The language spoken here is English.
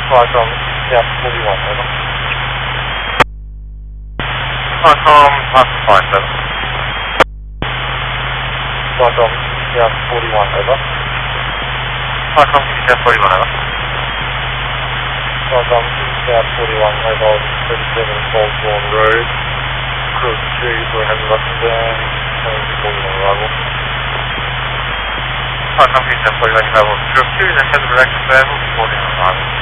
Welcome, yeah, 41, over. Welcome, Papa 57. Welcome, yeah, 41, over. Welcome, yeah, 41, over. Welcome, yeah, 41, over, 37 Falls Road. Cross the street for a heavy weapon van, 41 arrival. Welcome, yeah, 41, over. Cross 2, the heavy weapon van, 41 arrival.